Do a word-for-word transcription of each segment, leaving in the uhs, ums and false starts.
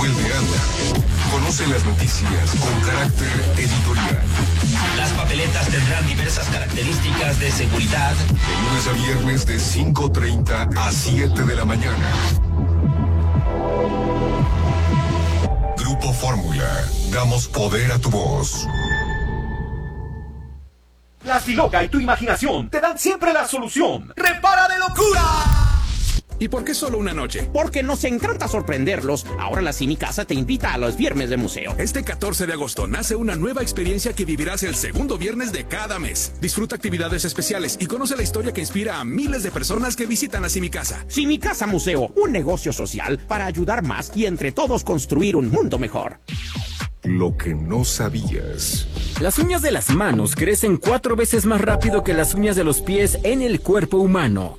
El Verano. Conoce las noticias con carácter editorial. Las papeletas tendrán diversas características de seguridad. De lunes a viernes de cinco treinta a siete de la mañana. Grupo Fórmula. Damos poder a tu voz. Plastiloca y tu imaginación te dan siempre la solución. ¡Repara de locura! ¿Y por qué solo una noche? Porque nos encanta sorprenderlos. Ahora la Cine Casa te invita a los viernes de museo. Este catorce de agosto nace una nueva experiencia que vivirás el segundo viernes de cada mes. Disfruta actividades especiales y conoce la historia que inspira a miles de personas que visitan a Cine Casa. Cine Casa Museo, un negocio social para ayudar más y entre todos construir un mundo mejor. Lo que no sabías. Las uñas de las manos crecen cuatro veces más rápido que las uñas de los pies en el cuerpo humano.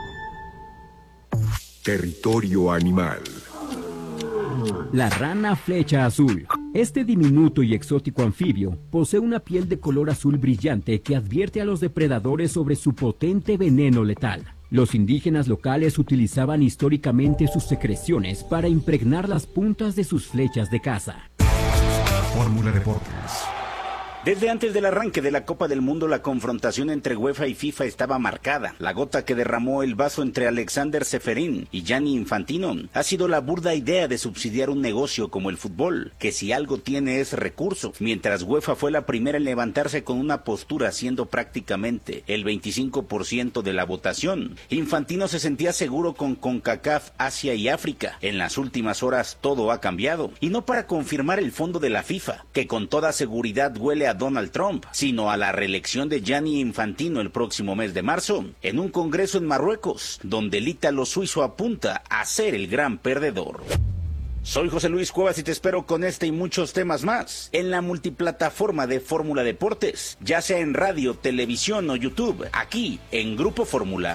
Territorio animal. La rana flecha azul. Este diminuto y exótico anfibio posee una piel de color azul brillante que advierte a los depredadores sobre su potente veneno letal. Los indígenas locales utilizaban históricamente sus secreciones para impregnar las puntas de sus flechas de caza. Fórmula Deportes. Desde antes del arranque de la Copa del Mundo, la confrontación entre UEFA y FIFA estaba marcada. La gota que derramó el vaso entre Alexander Ceferín y Gianni Infantino ha sido la burda idea de subsidiar un negocio como el fútbol, que si algo tiene es recurso, mientras UEFA fue la primera en levantarse con una postura siendo prácticamente el veinticinco por ciento de la votación. Infantino se sentía seguro con CONCACAF, Asia y África. En las últimas horas todo ha cambiado, y no para confirmar el fondo de la FIFA, que con toda seguridad huele a Donald Trump, sino a la reelección de Gianni Infantino el próximo mes de marzo, en un congreso en Marruecos, donde el ítalo suizo apunta a ser el gran perdedor. Soy José Luis Cuevas y te espero con este y muchos temas más en la multiplataforma de Fórmula Deportes, ya sea en radio, televisión o YouTube, aquí en Grupo Fórmula.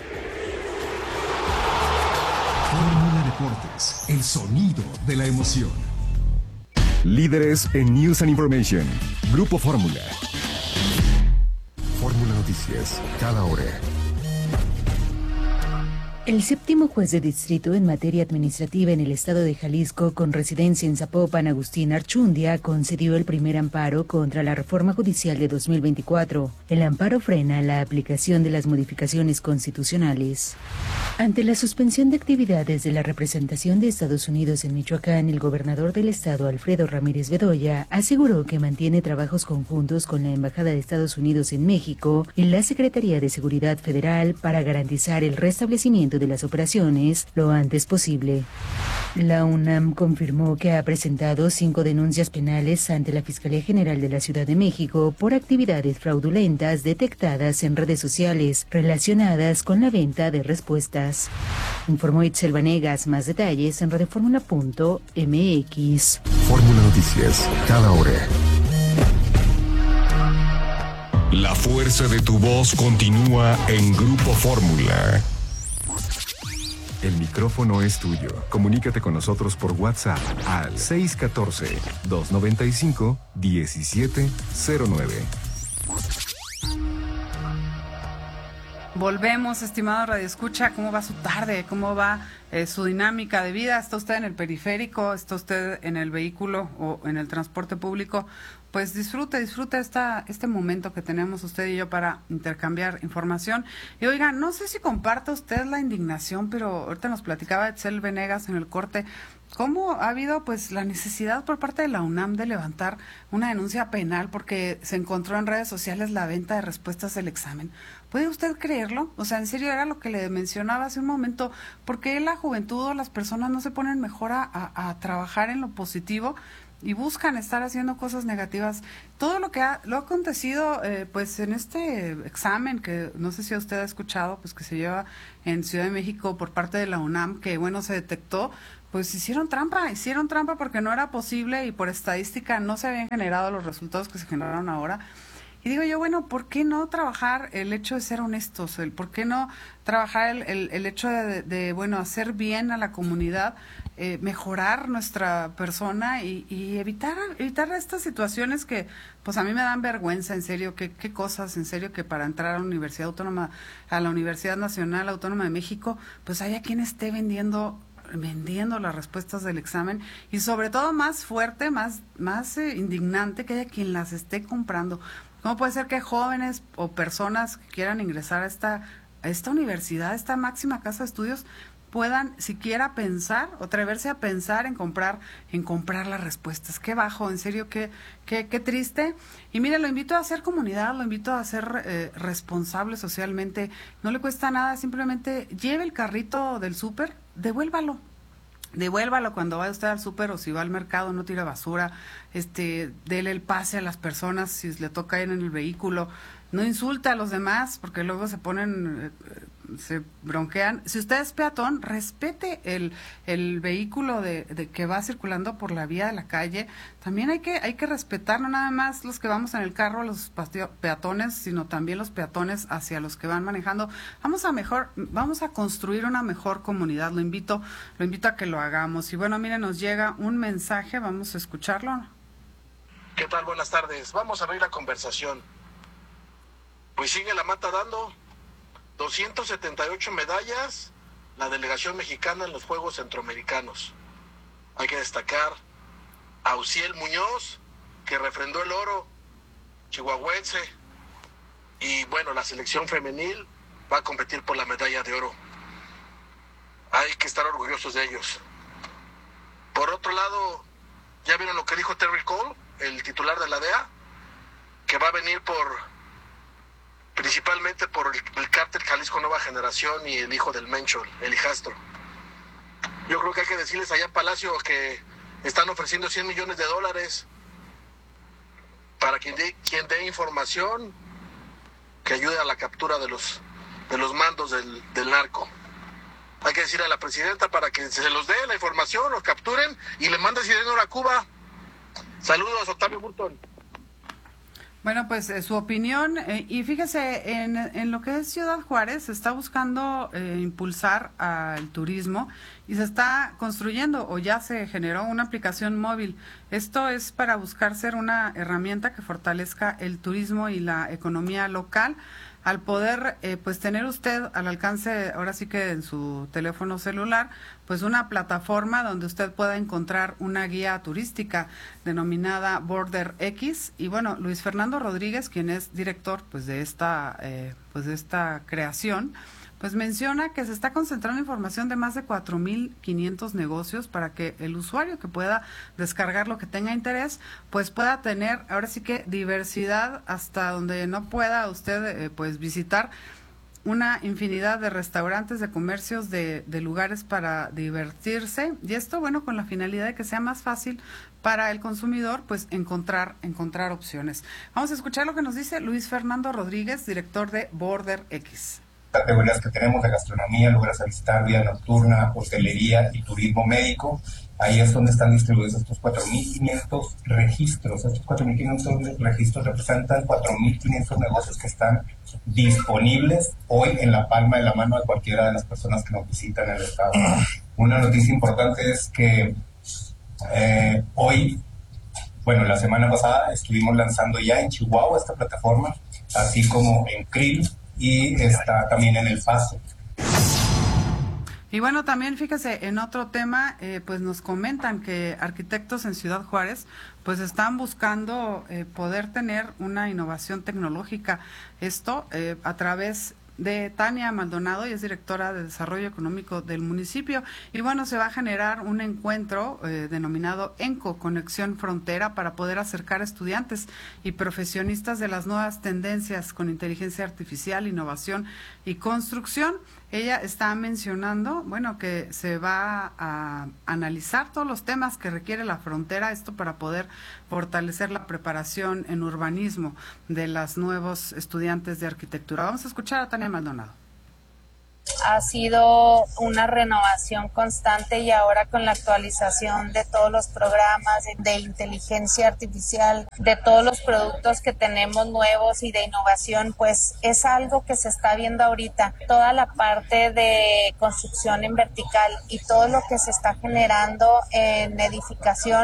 Fórmula Deportes, el sonido de la emoción. Líderes en News and Information. Grupo Fórmula. Fórmula Noticias, cada hora. El séptimo juez de distrito en materia administrativa en el estado de Jalisco, con residencia en Zapopan, Agustín Archundia, concedió el primer amparo contra la reforma judicial de dos mil veinticuatro. El amparo frena la aplicación de las modificaciones constitucionales. Ante la suspensión de actividades de la representación de Estados Unidos en Michoacán, el gobernador del estado, Alfredo Ramírez Bedoya, aseguró que mantiene trabajos conjuntos con la Embajada de Estados Unidos en México y la Secretaría de Seguridad Federal para garantizar el restablecimiento de las operaciones lo antes posible. La UNAM confirmó que ha presentado cinco denuncias penales ante la Fiscalía General de la Ciudad de México por actividades fraudulentas detectadas en redes sociales relacionadas con la venta de respuestas. Informó Itzel Vanegas. Más detalles en radioformula punto m x. Fórmula Noticias, cada hora. La fuerza de tu voz continúa en Grupo Fórmula. El micrófono es tuyo. Comunícate con nosotros por WhatsApp al seis uno cuatro, dos nueve cinco, uno siete cero nueve. Volvemos, estimado Radio Escucha. ¿Cómo va su tarde? ¿Cómo va eh, su dinámica de vida? ¿Está usted en el periférico? ¿Está usted en el vehículo o en el transporte público? Pues disfrute, disfrute esta, este momento que tenemos usted y yo para intercambiar información. Y oiga, no sé si comparte usted la indignación, pero ahorita nos platicaba Etzel Venegas en el corte, cómo ha habido pues la necesidad por parte de la UNAM de levantar una denuncia penal porque se encontró en redes sociales la venta de respuestas del examen. ¿Puede usted creerlo? O sea, en serio, era lo que le mencionaba hace un momento. ¿Por qué la juventud o las personas no se ponen mejor a, a, a trabajar en lo positivo y buscan estar haciendo cosas negativas? Todo lo que ha, lo ha acontecido eh, pues en este examen que no sé si usted ha escuchado, pues que se lleva en Ciudad de México por parte de la UNAM, que bueno, se detectó, pues hicieron trampa, hicieron trampa porque no era posible y por estadística no se habían generado los resultados que se generaron ahora. Y digo yo, bueno, ¿por qué no trabajar el hecho de ser honestos? El, ¿Por qué no trabajar el, el, el hecho de, de, bueno, hacer bien a la comunidad, eh, mejorar nuestra persona y, y evitar evitar estas situaciones que, pues a mí me dan vergüenza, en serio, que qué cosas, en serio, que para entrar a la Universidad Autónoma, a la Universidad Nacional Autónoma de México, pues haya quien esté vendiendo vendiendo las respuestas del examen y sobre todo más fuerte, más, más eh, indignante que haya quien las esté comprando. ¿Cómo puede ser que jóvenes o personas que quieran ingresar a esta, a esta universidad, a esta máxima casa de estudios, puedan siquiera pensar o atreverse a pensar en comprar en comprar las respuestas? Qué bajo, en serio, qué qué, qué triste. Y mire, lo invito a hacer comunidad, lo invito a ser eh, responsable socialmente. No le cuesta nada, simplemente lleve el carrito del súper, devuélvalo. Devuélvalo cuando vaya usted al súper o si va al mercado, no tire basura, este, dele el pase a las personas si le toca ir en el vehículo, no insulte a los demás porque luego se ponen, eh, se bronquean. Si usted es peatón, respete el, el vehículo de, de que va circulando por la vía de la calle. También hay que, hay que respetar no nada más los que vamos en el carro, los peatones, sino también los peatones hacia los que van manejando. Vamos a mejor, vamos a construir una mejor comunidad. Lo invito, lo invito a que lo hagamos. Y bueno, miren, nos llega un mensaje, vamos a escucharlo. ¿Qué tal? Buenas tardes. Vamos a abrir la conversación. Pues sigue la mata dando doscientas setenta y ocho medallas la delegación mexicana en los Juegos Centroamericanos. Hay que destacar a Uciel Muñoz, que refrendó el oro chihuahuense, y bueno, la selección femenil va a competir por la medalla de oro. Hay que estar orgullosos de ellos. Por otro lado, ¿ya vieron lo que dijo Terry Cole, el titular de la D E A? Que va a venir por principalmente por el, el cártel Jalisco Nueva Generación y el hijo del Mencho, el hijastro. Yo creo que hay que decirles allá en Palacio que están ofreciendo cien millones de dólares para quien dé, quien dé información que ayude a la captura de los de los mandos del, del narco. Hay que decir a la presidenta para que se los dé la información, los capturen y le mande ese dinero a Cuba. Saludos, Octavio Burton. Bueno, pues eh, su opinión, eh, y fíjese, en, en lo que es Ciudad Juárez se está buscando eh, impulsar al turismo y se está construyendo o ya se generó una aplicación móvil. Esto es para buscar ser una herramienta que fortalezca el turismo y la economía local, al poder eh, pues tener usted al alcance, ahora sí que en su teléfono celular, pues una plataforma donde usted pueda encontrar una guía turística denominada Border X. Y bueno, Luis Fernando Rodríguez, quien es director pues de esta eh, pues de esta creación, pues menciona que se está concentrando información de más de cuatro mil quinientos negocios para que el usuario que pueda descargar lo que tenga interés, pues pueda tener ahora sí que diversidad hasta donde no pueda usted eh, pues visitar una infinidad de restaurantes, de comercios, de, de lugares para divertirse. Y esto, bueno, con la finalidad de que sea más fácil para el consumidor, pues encontrar, encontrar opciones. Vamos a escuchar lo que nos dice Luis Fernando Rodríguez, director de Border X. Categorías que tenemos de gastronomía, lugares a visitar, vida nocturna, hostelería y turismo médico. Ahí es donde están distribuidos estos cuatro mil quinientos registros. Estos cuatro mil quinientos registros representan cuatro mil quinientos negocios que están disponibles hoy en la palma de la mano de cualquiera de las personas que nos visitan en el estado. Una noticia importante es que eh, hoy, bueno, la semana pasada estuvimos lanzando ya en Chihuahua esta plataforma, así como en Krill, y está también en El Paso. Y bueno, también fíjese, en otro tema, eh, pues nos comentan que arquitectos en Ciudad Juárez pues están buscando eh, poder tener una innovación tecnológica. Esto eh, a través de Tania Maldonado, y es directora de Desarrollo Económico del municipio. Y bueno, se va a generar un encuentro eh, denominado ENCO, Conexión Frontera, para poder acercar a estudiantes y profesionistas de las nuevas tendencias con inteligencia artificial, innovación y construcción. Ella está mencionando, bueno, que se va a analizar todos los temas que requiere la frontera, esto para poder fortalecer la preparación en urbanismo de los nuevos estudiantes de arquitectura. Vamos a escuchar a Tania Maldonado. Ha sido una renovación constante y ahora con la actualización de todos los programas de, de inteligencia artificial, de todos los productos que tenemos nuevos y de innovación, pues es algo que se está viendo ahorita. Toda la parte de construcción en vertical y todo lo que se está generando en edificación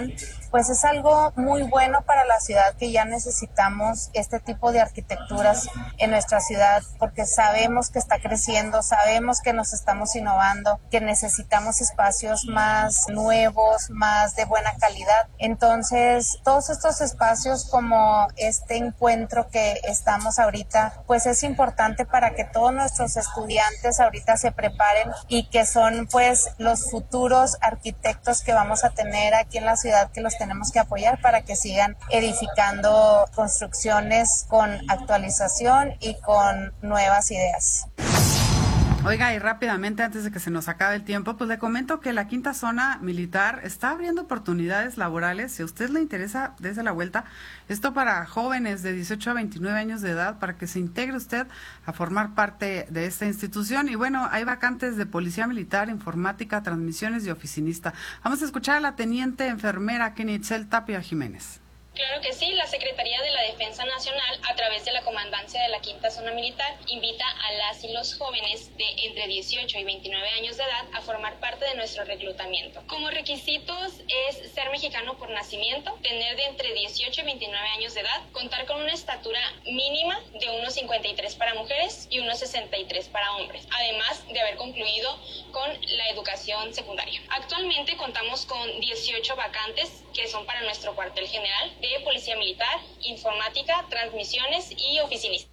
pues es algo muy bueno para la ciudad, que ya necesitamos este tipo de arquitecturas en nuestra ciudad, porque sabemos que está creciendo, sabemos que nos estamos innovando, que necesitamos espacios más nuevos, más de buena calidad. Entonces, todos estos espacios como este encuentro que estamos ahorita, pues es importante para que todos nuestros estudiantes ahorita se preparen y que son pues los futuros arquitectos que vamos a tener aquí en la ciudad, que los tenemos que apoyar para que sigan edificando construcciones con actualización y con nuevas ideas. Oiga, y rápidamente, antes de que se nos acabe el tiempo, pues le comento que la quinta zona militar está abriendo oportunidades laborales. Si a usted le interesa, dése la vuelta. Esto para jóvenes de dieciocho a veintinueve años de edad, para que se integre usted a formar parte de esta institución. Y bueno, hay vacantes de policía militar, informática, transmisiones y oficinista. Vamos a escuchar a la teniente enfermera Kenitzel Tapia Jiménez. Claro que sí, la Secretaría de la Defensa Nacional, a través de la Comandancia de la Quinta Zona Militar, invita a las y los jóvenes de entre dieciocho y veintinueve años de edad a formar parte de nuestro reclutamiento. Como requisitos es ser mexicano por nacimiento, tener de entre dieciocho y veintinueve años de edad, contar con una estatura mínima de uno cincuenta y tres para mujeres y uno sesenta y tres para hombres, además de haber concluido con la educación secundaria. Actualmente contamos con dieciocho vacantes que son para nuestro cuartel general de Policía Militar, Informática, Transmisiones y Oficinista.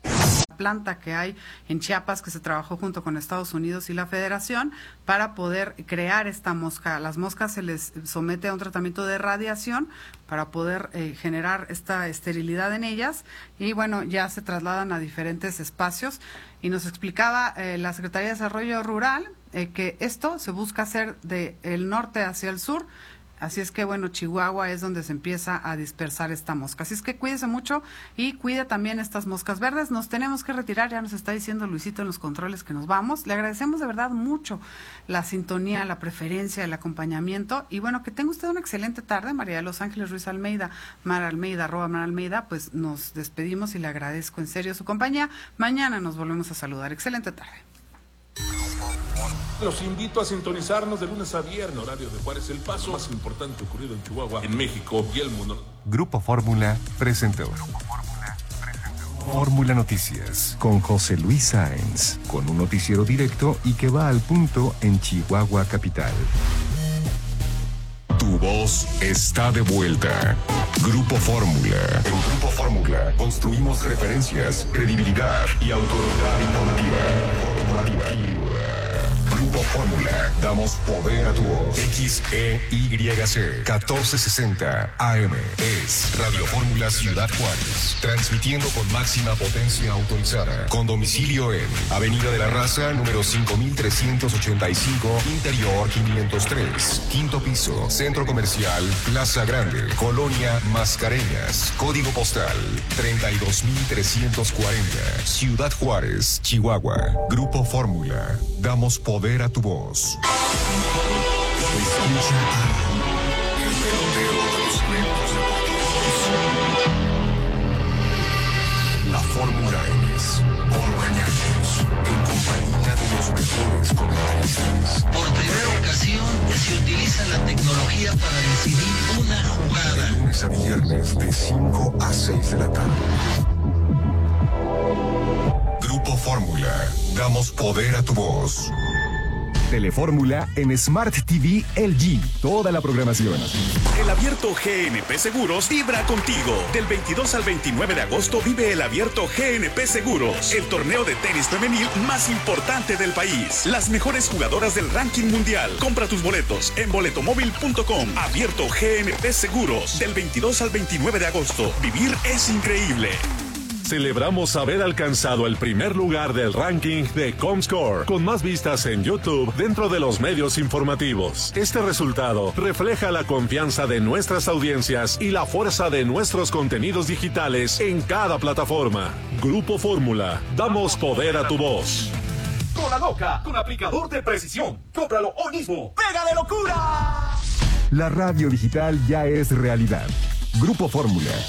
Planta que hay en Chiapas, que se trabajó junto con Estados Unidos y la Federación para poder crear esta mosca. Las moscas se les somete a un tratamiento de radiación para poder eh, generar esta esterilidad en ellas, y bueno, ya se trasladan a diferentes espacios. Y nos explicaba eh, la Secretaría de Desarrollo Rural eh, que esto se busca hacer de el norte hacia el sur. Así es que, bueno, Chihuahua es donde se empieza a dispersar esta mosca. Así es que cuídese mucho y cuide también estas moscas verdes. Nos tenemos que retirar, ya nos está diciendo Luisito en los controles que nos vamos. Le agradecemos de verdad mucho la sintonía, la preferencia, el acompañamiento. Y bueno, que tenga usted una excelente tarde. María de Los Ángeles Ruiz Almeida, Mar Almeida, arroba Mar Almeida, pues nos despedimos y le agradezco en serio su compañía. Mañana nos volvemos a saludar. Excelente tarde. Los invito a sintonizarnos de lunes a viernes, horario de Juárez, el paso más importante ocurrido en Chihuahua, en México y el mundo. Grupo Fórmula presentó Fórmula Noticias con José Luis Sáenz, con un noticiero directo y que va al punto en Chihuahua capital. Tu voz está de vuelta. Grupo Fórmula. En Grupo Fórmula construimos referencias, credibilidad y autoridad informativa. Grupo Fórmula. Damos poder a tu voz. X E Y C catorce sesenta A M. Es Radio Fórmula Ciudad Juárez. Transmitiendo con máxima potencia autorizada. Con domicilio en Avenida de la Raza, número cinco mil trescientos ochenta y cinco, Interior quinientos tres. Quinto piso. Centro Comercial Plaza Grande. Colonia Mascareñas. Código postal treinta y dos mil trescientos cuarenta. Ciudad Juárez, Chihuahua. Grupo Fórmula. Damos poder a tu voz. Escucha el peloteo de los eventos deportivos. La Fórmula es por mañanos, en compañía de los mejores comentaristas. Por primera ocasión se utiliza la tecnología para decidir una jugada. De lunes a viernes de cinco a seis de la tarde. Grupo Fórmula. Damos poder a tu voz. Telefórmula en Smart T V L G. Toda la programación. El Abierto G N P Seguros vibra contigo. Del veintidós al veintinueve de agosto vive el Abierto G N P Seguros, el torneo de tenis femenil más importante del país. Las mejores jugadoras del ranking mundial. Compra tus boletos en boletomóvil punto com. Abierto G N P Seguros. Del veintidós al veintinueve de agosto. Vivir es increíble. Celebramos haber alcanzado el primer lugar del ranking de Comscore, con más vistas en YouTube dentro de los medios informativos. Este resultado refleja la confianza de nuestras audiencias y la fuerza de nuestros contenidos digitales en cada plataforma. Grupo Fórmula, damos poder a tu voz. Cola Loca, con aplicador de precisión. Cómpralo hoy mismo. ¡Pega de locura! La radio digital ya es realidad. Grupo Fórmula.